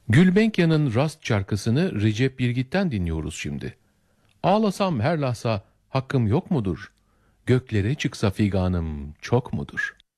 Gülbenkian'ın Rast şarkısını Recep Bilgit'ten dinliyoruz şimdi. Ağlasam her lahza hakkım yok mudur? Göklere çıksa figanım çok mudur?